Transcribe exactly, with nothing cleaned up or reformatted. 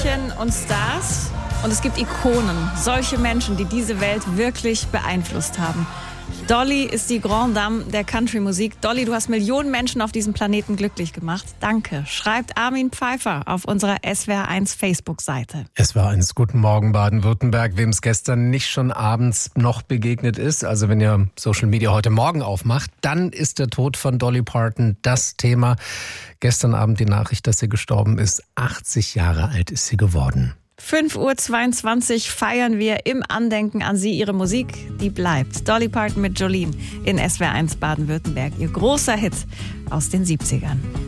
Sternchen und Stars und es gibt Ikonen, solche Menschen, die diese Welt wirklich beeinflusst haben. Dolly ist die Grande Dame der Country-Musik. Dolly, du hast Millionen Menschen auf diesem Planeten glücklich gemacht. Danke, schreibt Armin Pfeiffer auf unserer S W R eins Facebook-Seite. S W R eins, guten Morgen Baden-Württemberg. Wem es gestern nicht schon abends noch begegnet ist, also wenn ihr Social Media heute Morgen aufmacht, dann ist der Tod von Dolly Parton das Thema. Gestern Abend die Nachricht, dass sie gestorben ist. achtzig Jahre alt ist sie geworden. fünf Uhr zweiundzwanzig feiern wir im Andenken an sie. Ihre Musik, die bleibt. Dolly Parton mit Jolene in S W R eins Baden-Württemberg. Ihr großer Hit aus den siebzigern.